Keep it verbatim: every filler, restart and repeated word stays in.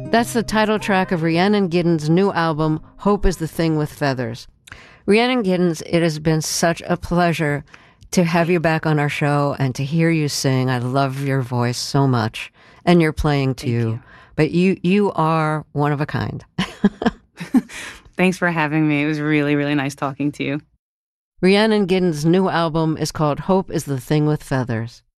That's the title track of Rhiannon Giddens' new album, Hope is the Thing with Feathers. Rhiannon Giddens, it has been such a pleasure to have you back on our show and to hear you sing. I love your voice so much, and your playing too. You. But you you are one of a kind. Thanks for having me. It was really, really nice talking to you. Rhiannon Giddens' new album is called Hope is the Thing with Feathers.